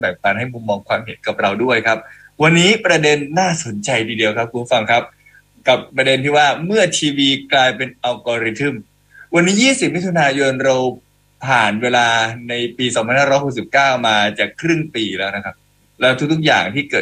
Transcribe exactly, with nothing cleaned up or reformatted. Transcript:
แบ่งปันให้มุมมองความเห็นกับเราด้วยครับวันนี้ประเด็นน่าสนใจทีเดียวครับคุณผู้ฟังครับกับประเด็นที่ว่าเมื่อทีวีกลายเป็นอัลกอริทึมวันนี้ยี่สิบมิถุนายนเราผ่านเวลาในปีสองพันห้าร้อยหกสิบเก้ามาจากครึ่งปีแล้วนะครับแล้วทุกๆอย่างที่เกิด